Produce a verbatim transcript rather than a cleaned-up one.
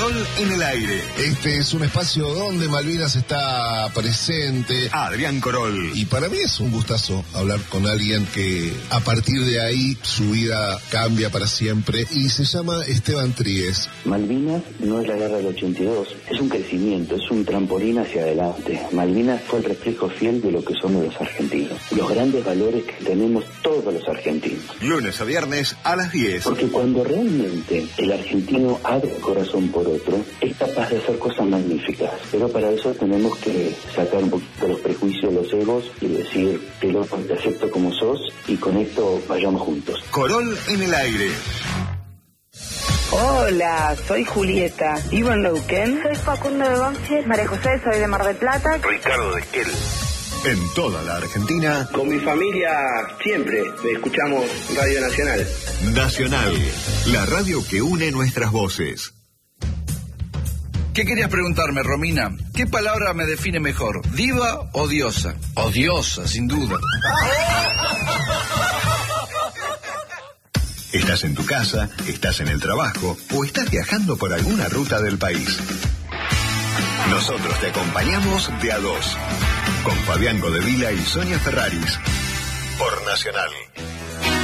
Corol en el aire. Este es un espacio donde Malvinas está presente. Adrián Corol. Y para mí es un gustazo hablar con alguien que a partir de ahí su vida cambia para siempre. Y se llama Esteban Tríguez. Malvinas no es la guerra del ochenta y dos, es un crecimiento, es un trampolín hacia adelante. Malvinas fue el reflejo fiel de lo que somos los argentinos. Los grandes valores que tenemos todos los argentinos. Lunes a viernes a las diez. Porque cuando realmente el argentino abre el corazón por otro, es capaz de hacer cosas magníficas. Pero para eso tenemos que sacar un poquito los prejuicios, los egos y decir, te lo te acepto como sos y con esto vayamos juntos. Corol en el aire. Hola, soy Julieta, vivo en Neuquén. Soy Facundo de Banfield. María José, soy de Mar del Plata. Ricardo de Esquel. En toda la Argentina. Con mi familia siempre escuchamos Radio Nacional. Nacional, la radio que une nuestras voces. ¿Qué querías preguntarme, Romina? ¿Qué palabra me define mejor, diva o diosa? O diosa, sin duda. Estás en tu casa, estás en el trabajo o estás viajando por alguna ruta del país. Nosotros te acompañamos de a dos, con Fabián Godevila y Sonia Ferraris, por Nacional.